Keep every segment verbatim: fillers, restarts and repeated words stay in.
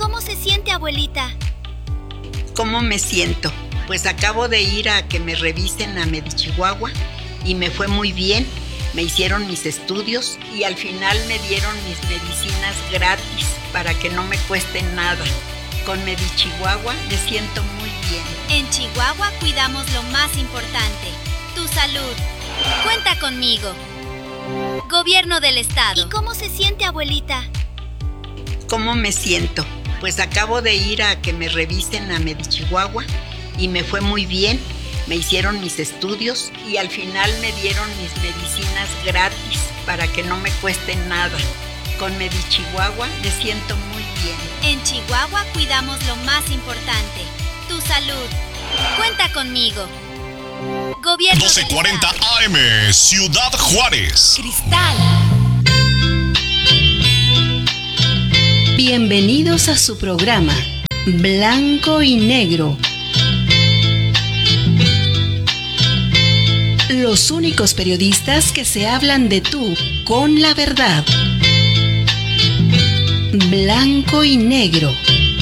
cómo se siente, abuelita? ¿Cómo me siento? Pues acabo de ir a que me revisen a Medichihuahua y me fue muy bien. Me hicieron mis estudios y al final me dieron mis medicinas gratis para que no me cueste nada. Con Medichihuahua me siento muy bien. En Chihuahua cuidamos lo más importante, tu salud. Cuenta conmigo. Gobierno del Estado. ¿Y cómo se siente, abuelita? ¿Cómo me siento? Pues acabo de ir a que me revisen a Medichihuahua y me fue muy bien. Me hicieron mis estudios y al final me dieron mis medicinas gratis para que no me cueste nada. Con Medichihuahua me siento muy bien. En Chihuahua cuidamos lo más importante, tu salud. Cuenta conmigo. Gobierno doce cuarenta A M, Ciudad Juárez. Cristal. Bienvenidos a su programa Blanco y Negro. Los únicos periodistas que se hablan de tú con la verdad. Blanco y Negro.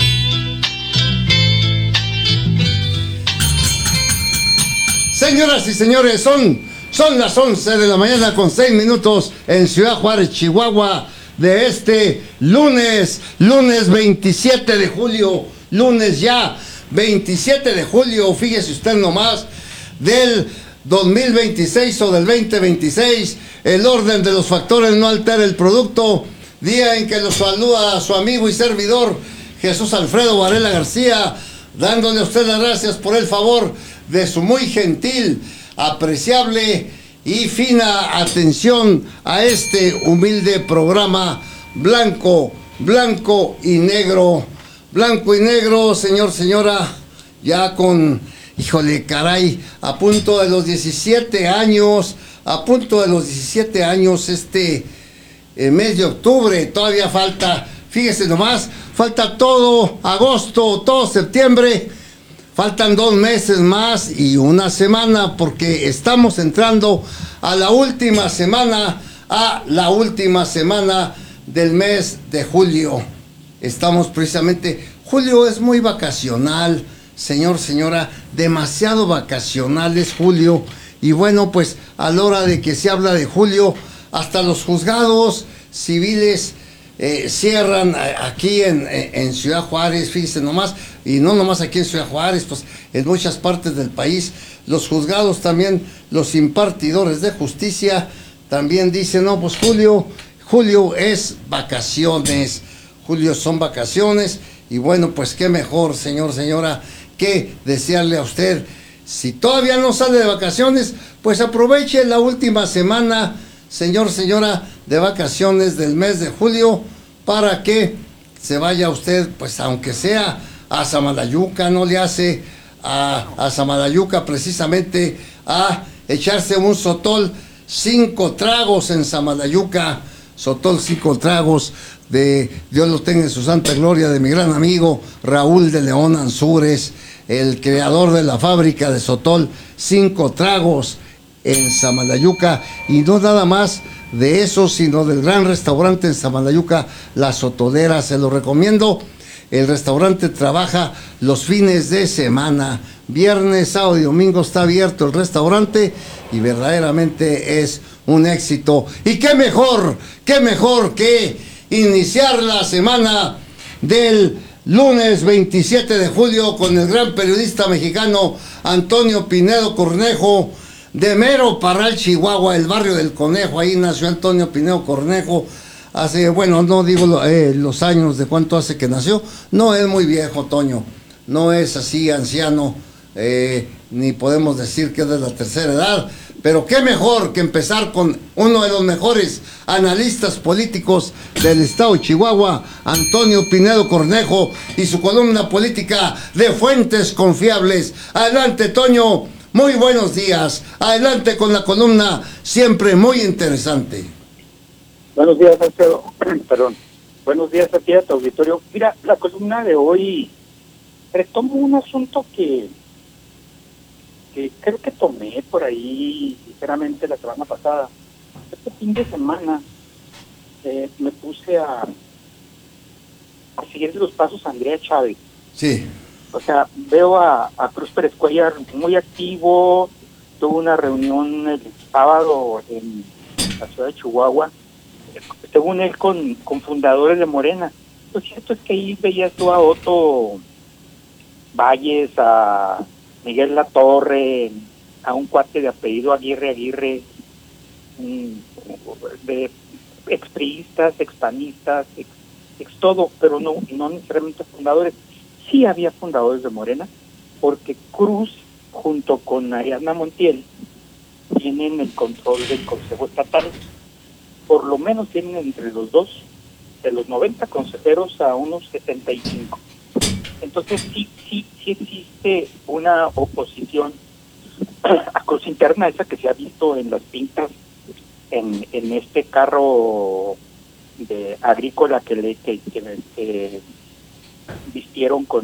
Señoras y señores, son, son las once de la mañana con seis minutos en Ciudad Juárez, Chihuahua, de este lunes, lunes veintisiete de julio, lunes ya veintisiete de julio, fíjese usted nomás, del dos mil veintiséis o del veinte veintiséis, el orden de los factores no altera el producto, día en que lo saluda a su amigo y servidor Jesús Alfredo Varela García, dándole a usted las gracias por el favor de su muy gentil, apreciable y fina atención a este humilde programa blanco, blanco y negro, blanco y negro, señor, señora, ya con, híjole, caray, a punto de los diecisiete años, a punto de los diecisiete años este eh, mes de octubre, todavía falta, fíjese nomás, falta todo agosto, todo septiembre. Faltan dos meses más y una semana porque estamos entrando a la última semana, a la última semana del mes de julio. Estamos precisamente, julio es muy vacacional, señor, señora, demasiado vacacional es julio. Y bueno, pues a la hora de que se habla de julio, hasta los juzgados civiles Eh, cierran aquí en, en Ciudad Juárez, fíjense nomás, y no nomás aquí en Ciudad Juárez, pues en muchas partes del país, los juzgados también, los impartidores de justicia, también dicen, no, pues julio, julio es vacaciones, julio son vacaciones, y bueno, pues qué mejor, señor, señora, que desearle a usted, si todavía no sale de vacaciones, pues aproveche la última semana, señor, señora, de vacaciones del mes de julio, para que se vaya usted, pues aunque sea a Samalayuca, no le hace a, a Samalayuca precisamente a echarse un sotol, cinco tragos en Samalayuca, sotol cinco tragos de, Dios lo tenga en su santa gloria, de mi gran amigo Raúl de León Ansúrez, el creador de la fábrica de sotol, cinco tragos en Samalayuca, y no nada más de eso, sino del gran restaurante en Samalayuca, La Sotolera, se lo recomiendo. El restaurante trabaja los fines de semana, viernes, sábado y domingo está abierto el restaurante y verdaderamente es un éxito. Y qué mejor, qué mejor que iniciar la semana del lunes veintisiete de julio con el gran periodista mexicano Antonio Pinedo Cornejo, de Mero Parral, Chihuahua, el barrio del Conejo. Ahí nació Antonio Pinedo Cornejo hace, bueno, no digo eh, los años de cuánto hace que nació, no es muy viejo, Toño, no es así anciano, eh, ni podemos decir que es de la tercera edad, pero qué mejor que empezar con uno de los mejores analistas políticos del estado de Chihuahua, Antonio Pinedo Cornejo, y su columna política de fuentes confiables. Adelante, Toño. Muy buenos días. Adelante con la columna, siempre muy interesante. Buenos días, Alfredo. Perdón. Buenos días a ti, a tu auditorio. Mira, la columna de hoy retomo un asunto que, que creo que tomé por ahí ligeramente la semana pasada. Este fin de semana eh, me puse a a seguir los pasos a Andrea Chávez. Sí. O sea, veo a, a Cruz Pérez Cuellar muy activo, tuvo una reunión el sábado en la ciudad de Chihuahua, según él con, con fundadores de Morena. Lo cierto es que ahí veías tú a Otto Valles, a Miguel Latorre, a un cuate de apellido Aguirre Aguirre, de expriistas, expanistas, ex, ex todo, pero no, no necesariamente fundadores. Sí había fundadores de Morena, porque Cruz, junto con Ariadna Montiel, tienen el control del Consejo Estatal. Por lo menos tienen entre los dos, de los noventa consejeros a unos setenta y cinco. Entonces sí, sí, sí existe una oposición a Cruz interna, esa que se ha visto en las pintas, en, en este carro de agrícola que le que, que, que vistieron con